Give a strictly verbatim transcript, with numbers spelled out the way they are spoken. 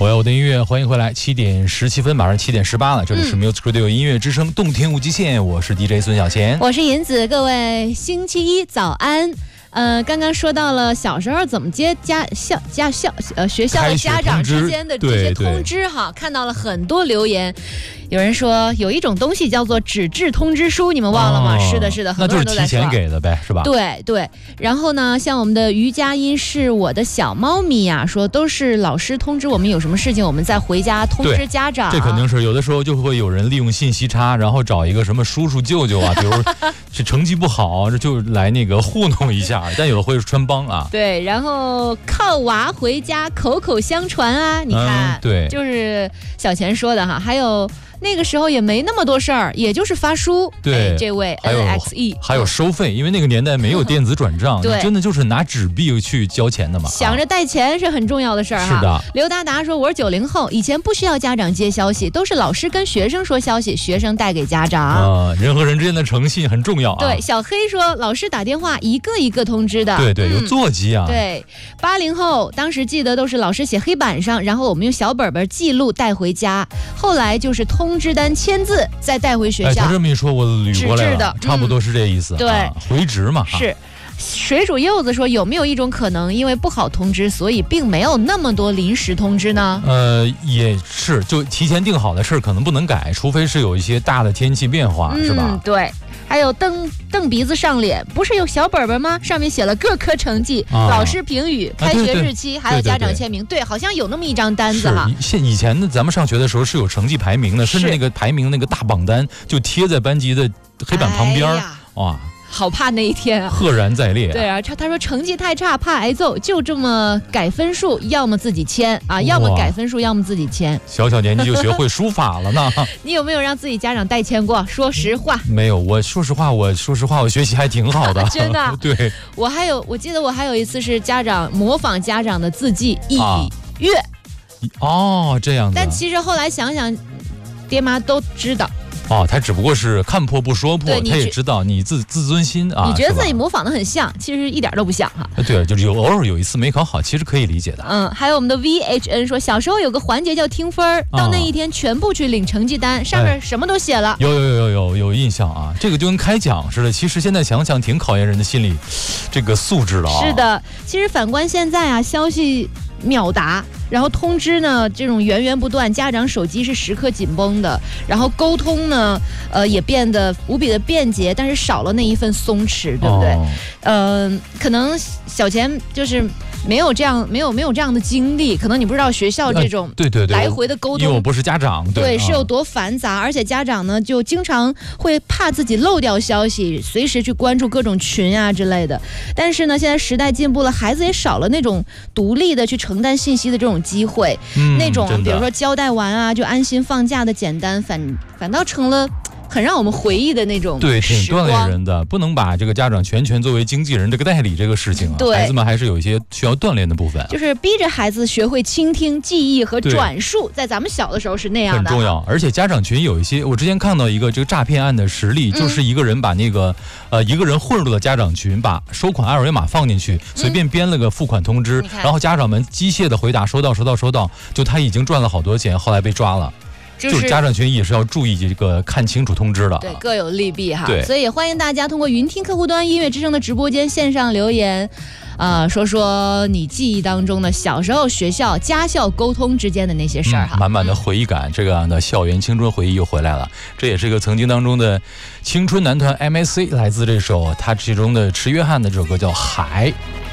我要我的音乐，欢迎回来。七点十七分，马上七点十八了。这里是 Music Radio 音乐之声，动听无极限。我是 D J 孙小贤， 我是银子。各位星期一早安。呃，刚刚说到了小时候怎么接家校家校呃学校的家长之间的这些通知哈，看到了很多留言。有人说有一种东西叫做纸质通知书，你们忘了吗？哦、是的，是的，很多人都在说。 那就是提前给的呗，是吧？ 对对。然后呢，像我们的瑜伽音是我的小猫咪呀、啊，说都是老师通知我们有什么事情，我们再回家通知家长。 这肯定是有的时候就会有人利用信息差，然后找一个什么叔叔舅舅啊，比如是成绩不好，就来那个糊弄一下。但有的会穿帮啊。 对，然后靠娃回家，口口相传啊，你看， 嗯、对， 就是小钱说的哈，还有。那个时候也没那么多事儿，也就是发书。 对， 哎、这位 N X E 还有收费，因为那个年代没有电子转账， 对， 真的就是拿纸币去交钱的嘛。 想着带钱是很重要的事儿哈。 是的。 刘达达说：“我是九零后，以前不需要家长接消息，都是老师跟学生说消息，学生带给家长。 啊、呃，人和人之间的诚信很重要啊。” 对，小黑说：“老师打电话一个一个通知的。” 对对，有座机啊。 嗯、对，八零后当时记得都是老师写黑板上，然后我们用小本本记录带回家，后来就是通知单签字。再带回学校。 哎，他这么一说，我捋过来了， 的差不多是这意思。 嗯、对、 啊，回执嘛。 是。水煮柚子说，有没有一种可能，因为不好通知，所以并没有那么多临时通知呢？ 呃，也是，就提前定好的事儿可能不能改，除非是有一些大的天气变化， 嗯、 是吧？ 对。还有蹬蹬鼻子上脸，不是有小本本吗？上面写了各科成绩、 啊、 老师评语、开学日期， 啊、 还有家长签名。对, 对, 对, 对，好像有那么一张单子哈。 现以前呢，咱们上学的时候是有成绩排名的，甚至那个排名那个大榜单就贴在班级的黑板旁边， 哎、 哇。 好怕那一天啊， 赫然在列、啊。 对啊，他说成绩太差，怕挨揍，就这么改分数，要么自己签啊，要么改分数，要么自己签。 小小年纪就学会书法了呢。 你有没有让自己家长代签过？说实话。 没有，我说实话，我说实话，我学习还挺好的。 真的。 对。 我还有，我记得我还有一次是家长模仿家长的字迹一月。啊、 哦，这样子。 但其实后来想想，爹妈都知道。 哦，他只不过是看破不说破，他也知道你自自尊心啊。 你觉得自己模仿的很像，其实一点都不像哈。 对，就是有偶尔有一次没考好，其实可以理解的。 嗯，还有我们的 V H N 说，小时候有个环节叫听分儿，到那一天全部去领成绩单，上面什么都写了。 有有有有有有印象啊，这个就跟开讲似的。其实现在想想，挺考验人的心理这个素质的啊。 是的，其实反观现在啊，消息秒答。然后通知呢，这种源源不断，家长手机是时刻紧绷的，然后沟通呢，呃，也变得无比的便捷，但是少了那一份松弛，对不对？嗯、哦呃，可能小钱就是没有这样，没有没有这样的经历，可能你不知道学校这种对对对来回的沟通， 因为我不是家长， 对，对是有多繁杂，而且家长呢就经常会怕自己漏掉消息，随时去关注各种群啊之类的。但是呢，现在时代进步了，孩子也少了那种独立的去承担信息的这种机会， 嗯、 那种比如说交代完啊就安心放假的简单，反反倒成了很让我们回忆的那种， 对，挺锻炼人的。不能把这个家长全权作为经纪人这个代理这个事情啊， 对， 孩子们还是有一些需要锻炼的部分， 就是逼着孩子学会倾听、记忆和转述，在咱们小的时候是那样的， 很重要。而且家长群有一些，我之前看到一个这个诈骗案的实例，嗯、就是一个人把那个呃一个人混入了家长群，把收款二维码放进去，随便编了个付款通知，嗯、然后家长们机械的回答收到收到收到，就他已经赚了好多钱，后来被抓了。就是、就是家长群也是要注意这个看清楚通知的， 对，各有利弊哈。 对， 所以也欢迎大家通过云听客户端音乐之声的直播间线上留言，啊、呃，说说你记忆当中的小时候学校家校沟通之间的那些事儿哈、 嗯，满满的回忆感，嗯、这个样的校园青春回忆又回来了。这也是一个曾经当中的青春男团 M S C 来自这首他其中的池约翰的这首歌叫《海》。